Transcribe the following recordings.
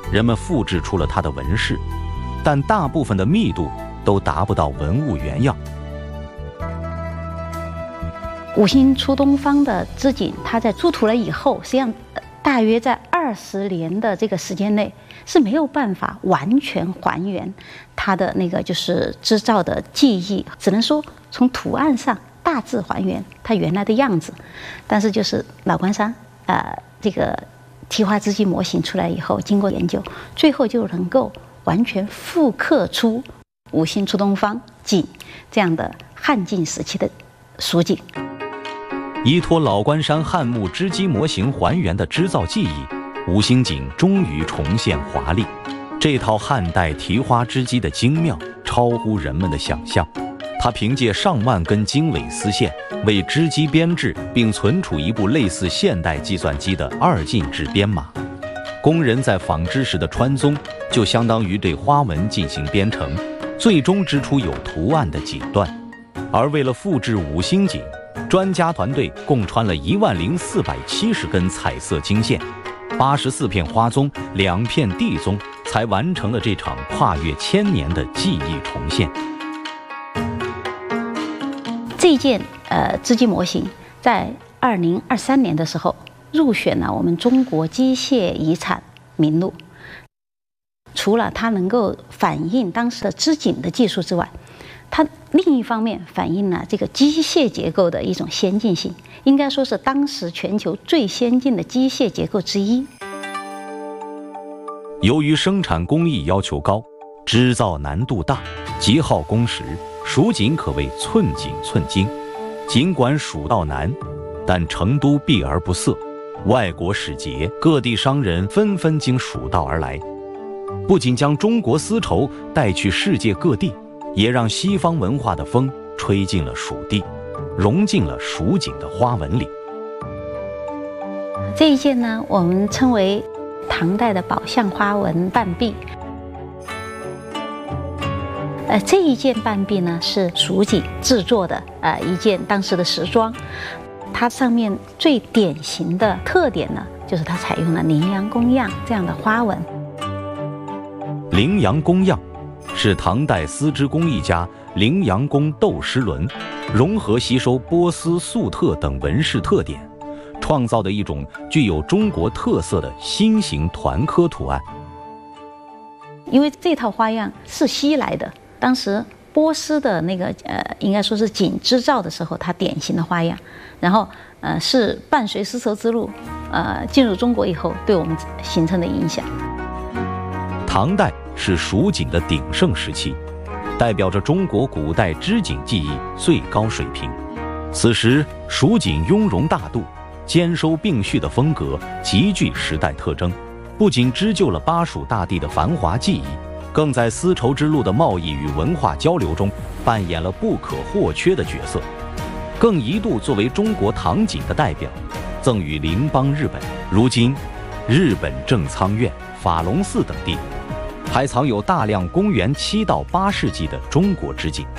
人们复制出了它的纹饰，但大部分的密度都达不到文物原样。 五星出东方的织锦，它在出土了以后，实际上大约在20年的这个时间内是没有办法完全还原它的那个就是织造的技艺，只能说从图案上大致还原它原来的样子。但是就是老关山这个提花织机模型出来以后，经过研究，最后就能够完全复刻出五星出东方锦这样的汉晋时期的蜀锦。 依托老关山汉木织机模型还原的织造技艺，五星锦终于重现华丽。这套汉代提花织机的精妙超乎人们的想象，它凭借上万根经纬丝线为织机编制并存储一部类似现代计算机的2进制编码。工人在纺织时的穿宗就相当于对花纹进行编程，最终织出有图案的锦缎。而为了复制五星锦，专家团队共穿了10470根彩色经线，84片花宗，2片地宗，才完成了这场跨越1000年的技艺重现。 这一件织机模型在2023年的时候入选了我们中国机械遗产名录。除了它能够反映当时的织锦的技术之外，它另一方面反映了这个机械结构的一种先进性，应该说是当时全球最先进的机械结构之一。 由于生产工艺要求高，织造难度大，极耗工时，蜀锦可谓寸锦寸金。尽管蜀道难，但成都避而不涩，外国使节、各地商人纷纷经蜀道而来，不仅将中国丝绸带去世界各地，也让西方文化的风吹进了蜀地，融进了蜀锦的花纹里。 这一件呢，我们称为唐代的宝相花纹半壁。这一件半壁呢是蜀锦制作的一件当时的时装，它上面最典型的特点呢，就是它采用了羚羊公样这样的花纹。 羚羊公样是唐代丝织工艺家羚羊公窦师伦融合吸收波斯、粟特等纹饰特点，创造的一种具有中国特色的新型团刻图案。 因为这套花样是西来的，当时波斯的那个应该说是锦织造的时候，它典型的花样，然后是伴随丝绸之路进入中国以后，对我们形成的影响。 唐代是蜀锦的鼎盛时期，代表着中国古代织锦技艺最高水平。此时蜀锦雍容大度，兼收并蓄的风格极具时代特征，不仅织就了巴蜀大地的繁华记忆，更在丝绸之路的贸易与文化交流中扮演了不可或缺的角色，更一度作为中国唐锦的代表，赠予邻邦日本。如今，日本正仓院、法隆寺等地还藏有大量公元7到8世纪的中国织锦。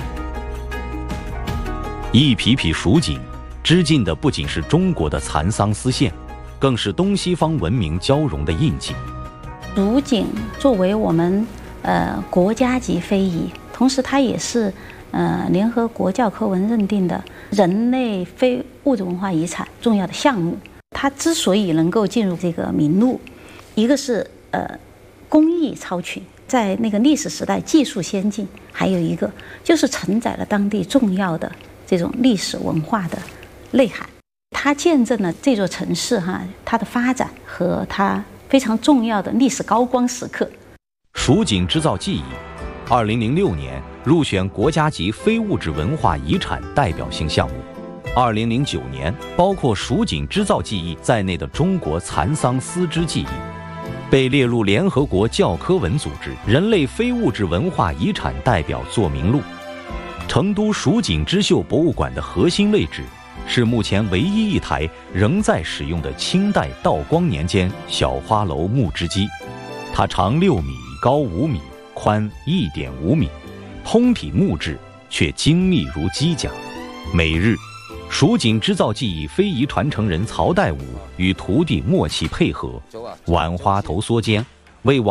一匹匹蜀锦织进的不仅是中国的蚕桑丝线，更是东西方文明交融的印记。 蜀锦作为我们国家级非遗，同时它也是联合国教科文认定的人类非物质文化遗产重要的项目。它之所以能够进入这个名录，一个是工艺超群，在那个历史时代技术先进，还有一个就是承载了当地重要的这种历史文化的内涵。它见证了这座城市它的发展和它非常重要的历史高光时刻。 蜀锦织造技艺2006年入选国家级非物质文化遗产代表性项目。2009年，包括蜀锦织造技艺在内的中国蚕桑丝织技艺被列入联合国教科文组织人类非物质文化遗产代表作名录。成都蜀锦织绣博物馆的核心位置是目前唯一一台仍在使用的清代道光年间小花楼木织机，它长6米，高5米，宽1.5米，通体木质，却精密如机甲。每日，蜀锦织造技艺非遗传承人曹代武与徒弟默契配合，挽花头梭间，为